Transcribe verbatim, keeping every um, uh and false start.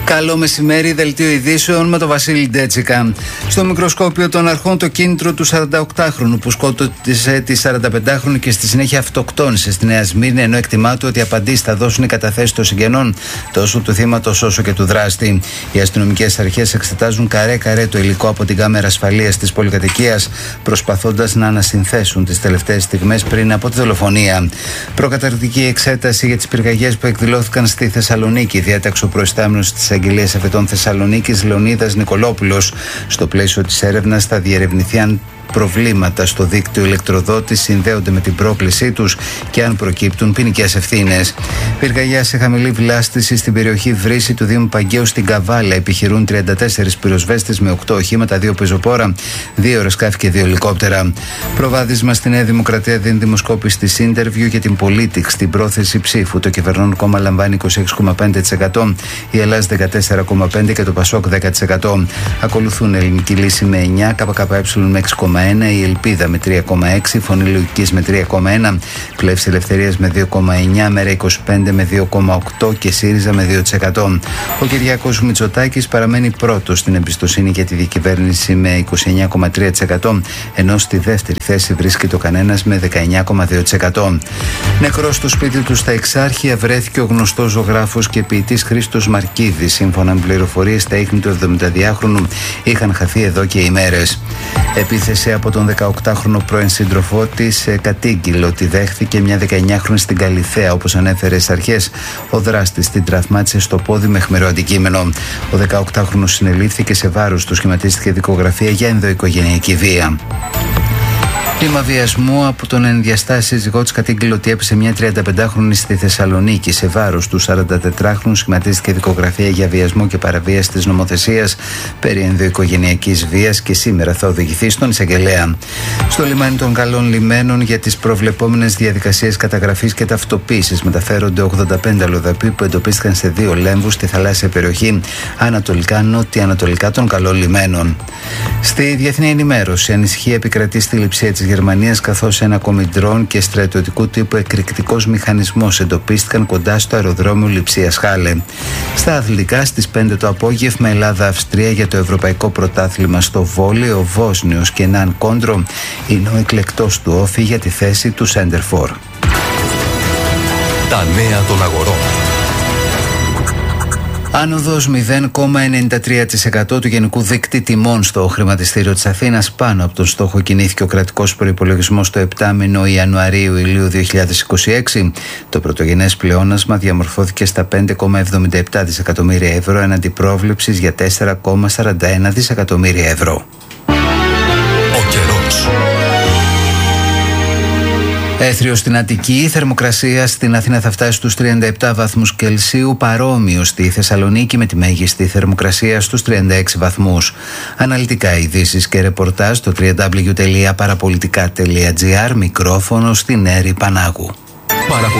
Καλό μεσημέρι, δελτίο ειδήσεων με τον Βασίλη Ντέτσικα. Στο μικροσκόπιο των αρχών το κίνητρο του σαρανταοκτάχρονου που σκότωσε τη σαρανταπεντάχρονη και στη συνέχεια αυτοκτόνησε στη Νέα Σμύρνη, ενώ εκτιμά του ότι οι απαντήσεις θα δώσουν οι καταθέσεις των συγγενών τόσο του θύματος όσο και του δράστη. Οι αστυνομικές αρχές εξετάζουν καρέ-καρέ το υλικό από την κάμερα ασφαλείας της πολυκατοικίας, προσπαθώντας να ανασυνθέσουν τις τελευταίες στιγμές πριν από τη δολοφονία. Προκαταρκτική εξέταση για τις πυρκαγιές που εκδηλώθηκαν στη Θεσσαλονίκη διέταξε ο προϊστάμενος της Αγγελίας Αφετών Θεσσαλονίκης Λεωνίδας Νικολόπουλος. Στο πλαίσιο της έρευνας θα διερευνηθεί αν προβλήματα στο δίκτυο ηλεκτροδότης συνδέονται με την πρόκλησή τους και αν προκύπτουν ποινικές ευθύνες. Πυρκαγιά σε χαμηλή βλάστηση στην περιοχή Βρύση του Δήμου Παγκαίου στην Καβάλα. Επιχειρούν τριάντα τέσσερις πυροσβέστες με οκτώ οχήματα, δύο πεζοπόρα, δύο αεροσκάφη και δύο ελικόπτερα. Προβάδισμα στη Νέα Δημοκρατία δίνει δημοσκόπηση της Interview για την Politics στην πρόθεση ψήφου. Το κυβερνών κόμμα λαμβάνει είκοσι έξι κόμμα πέντε τοις εκατό, η Ελλάδα δεκατέσσερα κόμμα πέντε τοις εκατό και το Πασόκ δέκα τοις εκατό. Ακολουθούν Ελληνική Λύση με εννιά, ΚΚΕ με έξι κόμμα ένα, η Ελπίδα με τρία κόμμα έξι, Φωνή Λογικής με τρία κόμμα ένα, Πλεύση Ελευθερίας με δύο κόμμα εννιά, Μέρα είκοσι πέντε με δύο κόμμα οκτώ και ΣΥΡΙΖΑ με δύο τοις εκατό. Ο Κυριάκος Μητσοτάκης παραμένει πρώτος στην εμπιστοσύνη για τη διακυβέρνηση με είκοσι εννιά κόμμα τρία τοις εκατό, ενώ στη δεύτερη θέση βρίσκεται ο Κανένας με δεκαεννιά κόμμα δύο τοις εκατό. Νεκρός στο σπίτι του στα Εξάρχεια βρέθηκε ο γνωστός ζωγράφος και ποιητής Χρήστος Μαρκίδης. Σύμφωνα με πληροφορίες, τα ίχνη του εβδομηνταδυάχρονου είχαν χαθεί εδώ και ημέρες. Επίθεση από τον δεκαοκτάχρονο πρώην σύντροφό της κατήγγειλε ότι δέχθηκε μια δεκαεννιάχρονη στην Καλιθέα. Όπως ανέφερε στις αρχές, ο δράστης την τραυμάτισε στο πόδι με αιχμηρό αντικείμενο. Ο δεκαοκτάχρονος συνελήφθηκε, σε βάρος του σχηματίστηκε δικογραφία για ενδοοικογενειακή βία. Κλίμα βιασμού από τον ενδιαστάσει σύζυγό της κατήγγειλε ότι έπεσε μια τριανταπεντάχρονη στη Θεσσαλονίκη. Σε βάρος του σαραντατετράχρονου σχηματίστηκε δικογραφία για βιασμό και παραβίαση της νομοθεσίας περί ενδοοικογενειακής βίας και σήμερα θα οδηγηθεί στον εισαγγελέα. Στο λιμάνι των Καλών Λιμένων για τις προβλεπόμενες διαδικασίες καταγραφής και ταυτοποίησης μεταφέρονται ογδόντα πέντε αλλοδαποί που εντοπίστηκαν σε δύο λέμβους στη θαλάσσια περιοχή ανατολικά-νότια-ανατολικά των Καλών Λιμένων. Στη διεθνή ενημέρωση, ανησυχία επικρατεί στη λειψία της Γερμανίας, καθώς ένα κομιντρόν και στρατιωτικού τύπου εκρηκτικός μηχανισμός εντοπίστηκαν κοντά στο αεροδρόμιο Λειψίας Χάλε. Στα αθλητικά, στις πέντε το απόγευμα, Ελλάδα-Αυστρία για το Ευρωπαϊκό Πρωτάθλημα στο βόλεϊ. Ο Βόσνιος Κενάν Κόντρο είναι ο εκλεκτός του όφη για τη θέση του Σέντερφορ. Τα νέα των αγορών. Άνοδος μηδέν κόμμα ενενήντα τρία τοις εκατό του γενικού δείκτη τιμών στο χρηματιστήριο της Αθήνας. Πάνω από τον στόχο κινήθηκε ο κρατικός προϋπολογισμός το επτάμηνο Ιανουαρίου-Ιουλίου δύο χιλιάδες είκοσι έξι. Το πρωτογενές πλεόνασμα διαμορφώθηκε στα πέντε κόμμα εβδομήντα επτά δισεκατομμύρια ευρώ έναντι πρόβλεψης για τέσσερα κόμμα σαράντα ένα δισεκατομμύρια ευρώ. Ο καιρός. Έθριο στην Αττική, η θερμοκρασία στην Αθήνα θα φτάσει στους τριάντα επτά βαθμούς Κελσίου, παρόμοιο στη Θεσσαλονίκη με τη μέγιστη θερμοκρασία στους τριάντα έξι βαθμούς. Αναλυτικά ειδήσεις και ρεπορτάζ στο double-u double-u double-u τελεία παραπολιτικά τελεία τζι άρ, μικρόφωνο στην Έρη Πανάγου. Παραπολιτικά.